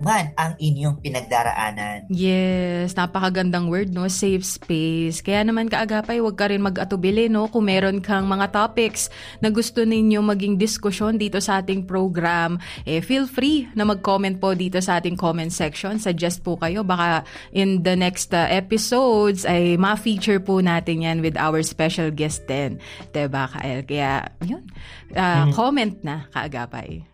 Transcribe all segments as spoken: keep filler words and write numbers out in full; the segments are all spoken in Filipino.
man ang inyong pinagdaraanan. Yes, napakagandang word, no? Safe space. Kaya naman kaagapay, huwag ka rin mag-atubili, no? Kung meron kang mga topics na gusto ninyo maging diskusyon dito sa ating program, eh, feel free na mag-comment po dito sa ating comment section. Suggest po kayo. Baka in the next uh, episodes ay ma-feature po natin yan with our special guest din. Diba, Kael? Kaya, yun. Uh, mm-hmm. Comment na, kaagapay.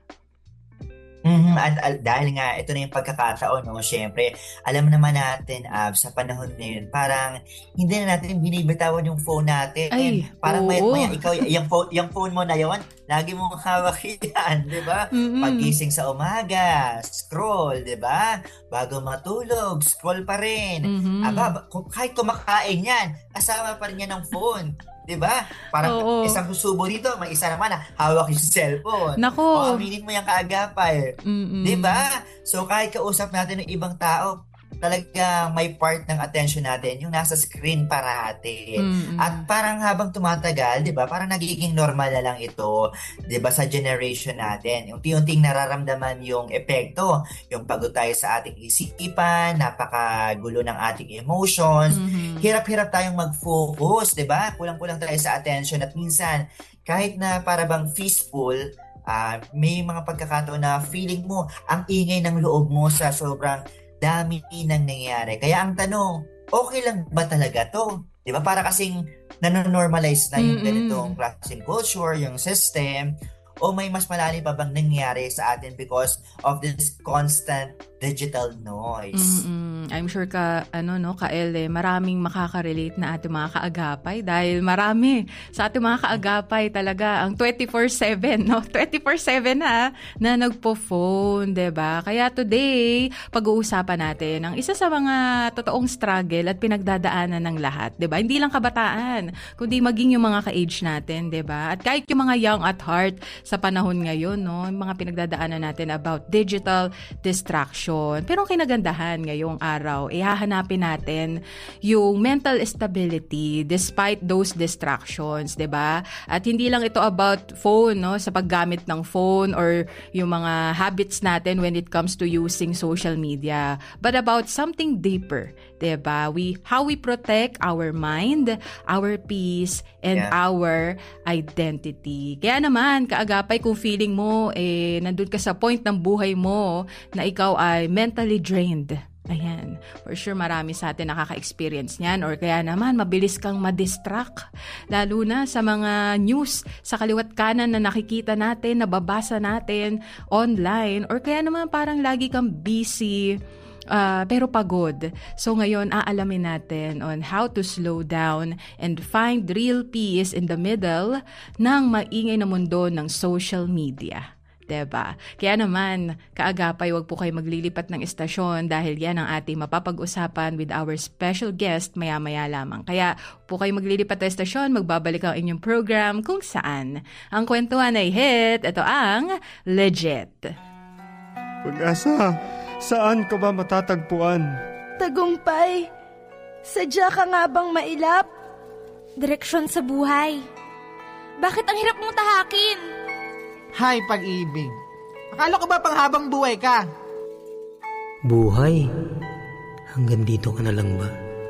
Mm-hmm. At, at dahil nga ito na yung pagkakataon, no, syempre alam naman natin uh, sa panahon ngayon parang hindi na natin binibitawan yung phone natin. Ay, parang oo. may, may ikaw yung phone, yung phone mo na yon lagi mong hawak yan, di ba? Mm-hmm. Pagising sa umaga, scroll, di ba? Bago matulog, scroll pa rin. Mm-hmm. Aba, kahit kumakain yan, kasama pa rin yan ng phone. Diba? Parang Oo. isang susubo dito, may isa naman na hawak yung cellphone. Nako. O aminin mo yung kaagapay. Mm-mm. Diba? So kahit kausap natin ng ibang tao, talaga may part ng attention natin yung nasa screen parati. Mm-mm. At parang habang tumatagal, di ba, parang nagiging normal na lang ito, di ba, sa generation natin. Unti-unting nararamdaman yung epekto, yung pagod tayo sa ating isipan, napakagulo ng ating emotions, mm-hmm. hirap-hirap tayong mag-focus, di ba? Kulang-kulang tayo sa attention at minsan, kahit na para bang peaceful, uh, may mga pagkakataon na feeling mo ang ingay ng loob mo sa sobrang dami nang nangyayari. Kaya ang tanong, okay lang ba talaga to? Di ba? Para kasing nanonormalize na yung ganitong klaseng culture, yung system, o may mas malalim pa bang nangyayari sa atin because of this constant digital noise? Mm-mm. I'm sure ka, ano no, Kael, eh, maraming makaka-relate na ating mga kaagapay dahil marami sa ating mga kaagapay talaga ang twenty-four seven, no? twenty-four seven na, na nagpo-phone, diba? Kaya today, pag-uusapan natin ang isa sa mga totoong struggle at pinagdadaanan ng lahat, diba? Hindi lang kabataan, kundi maging yung mga ka-age natin, diba? At kahit yung mga young at heart sa panahon ngayon, no? Yung mga pinagdadaanan natin about digital distraction. Pero ang kinagandahan ngayong araw, ihahanapin natin yung mental stability despite those distractions, 'di ba? At hindi lang ito about phone, no, sa paggamit ng phone or yung mga habits natin when it comes to using social media, but about something deeper, 'di ba? We how we protect our mind, our peace, and yeah. our identity. Kaya naman, kaagapay, kung feeling mo eh nandun ka sa point ng buhay mo na ikaw ay mentally drained. Ayan. For sure, marami sa atin nakaka-experience niyan or kaya naman mabilis kang madistract. Lalo na sa mga news sa kaliwat kanan na nakikita natin, nababasa natin online or kaya naman parang lagi kang busy uh, pero pagod. So ngayon, aalamin natin on how to slow down and find real peace in the middle ng maingay na mundo ng social media. Diba? Kaya naman, kaagapay, wag po kayo maglilipat ng istasyon dahil yan ang ating mapapag-usapan with our special guest maya-maya lamang. Kaya po kayo maglilipat ng istasyon, magbabalik ang inyong program kung saan ang kwentuhan ay hit. Ito ang Legit. Pag-asa, saan ka ba matatagpuan? Tagumpay, sadya ka nga bang mailap? Direksyon sa buhay. Bakit ang hirap mong tahakin? Hay, pag-ibig. Akala ko ba panghabang buhay ka? Buhay? Hanggang dito ka na lang ba?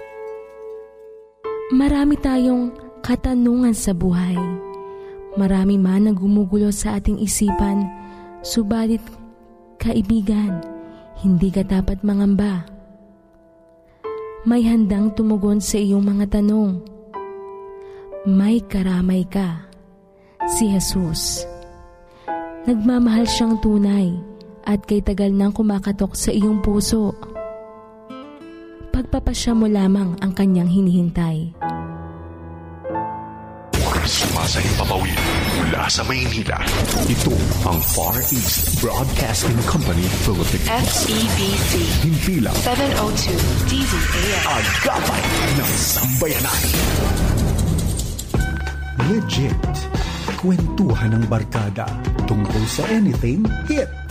Marami tayong katanungan sa buhay. Marami man ang gumugulo sa ating isipan. Subalit, kaibigan, hindi ka dapat mangamba. May handang tumugon sa iyong mga tanong. May karamay ka. Si Jesus. Nagmamahal siyang tunay at kay tagal nang kumakatok sa iyong puso. Pagpapasya mo lamang ang kanyang hinihintay. Sumasahing papawid mula sa Maynila. Ito ang Far East Broadcasting Company Philippines. F E B C. Himpilang seven oh two D Z A M. Agapay ng Sambayanan. Legit. Kwentuhan ng barkada tungkol sa anything hit